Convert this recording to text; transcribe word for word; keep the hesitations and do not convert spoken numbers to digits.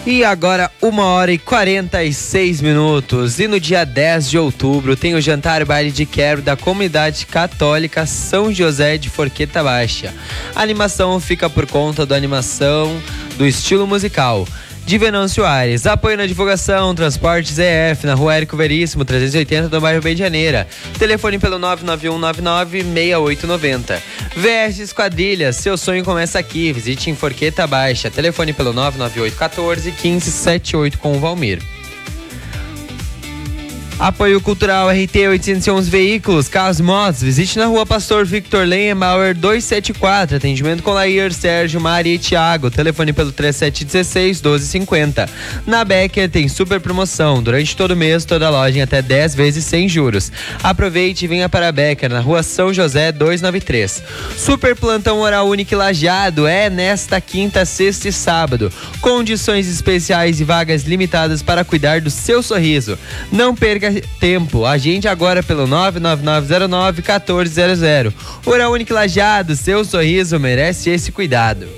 E agora, uma hora e quarenta e seis minutos. E no dia dez de outubro tem o jantar baile de quero da Comunidade Católica São José de Forqueta Baixa. A animação fica por conta da animação do estilo musical de Venâncio Aires. Apoio na divulgação, Transportes E F, na rua Érico Veríssimo, trezentos e oitenta, do bairro Medianeira. Telefone pelo nove nove um nove nove seis oito nove zero. V S Esquadrilhas, seu sonho começa aqui. Visite em Forqueta Baixa. Telefone pelo nove nove oito um quatro um cinco sete oito com o Valmir. Apoio Cultural R T oitocentos e onze Veículos, Carros e Motos. Visite na rua Pastor Victor Lenhembauer duzentos e setenta e quatro. Atendimento com Lair, Sérgio, Maria e Thiago. Telefone pelo trinta e sete dezesseis doze cinquenta. Na Becker tem super promoção. Durante todo o mês, toda loja em até dez vezes sem juros. Aproveite e venha para a Becker, na rua São José duzentos e noventa e três. Super plantão oral único e lajeado é nesta quinta, sexta e sábado. Condições especiais e vagas limitadas para cuidar do seu sorriso. Não perca tempo, agende agora pelo nove nove nove zero nove um quatro zero zero. Oral Único Lajeado, seu sorriso merece esse cuidado.